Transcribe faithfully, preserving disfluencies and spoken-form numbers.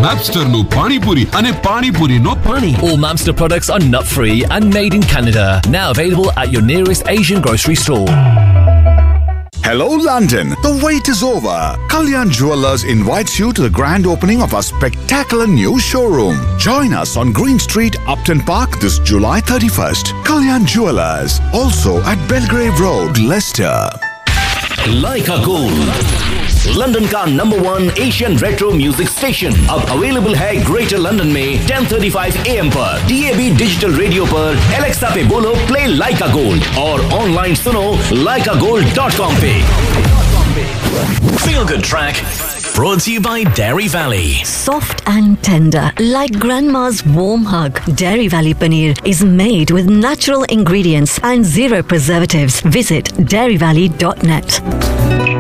Mapster no Pani Puri and Pani Puri no Pani. All Mamster products are nut-free and made in Canada. Now available at your nearest Asian grocery store. Hello London, the wait is over. Kalyan Jewellers invites you to the grand opening of our spectacular new showroom. Join us on Green Street, Upton Park this July thirty-first. Kalyan Jewellers, also at Belgrave Road, Leicester. Leica Gold, London का number one Asian retro music station अब available है greater London में ten thirty five A M पर DAB digital radio पर Alexa पे बोलो play लाइका gold और online सुनो लाइका गोल्ड डॉट कॉम पे। Feel Good Track brought to you by Dairy Valley. Soft and tender, like grandma's warm hug. Dairy Valley paneer is made with natural ingredients and zero preservatives. Visit dairy valley dot net.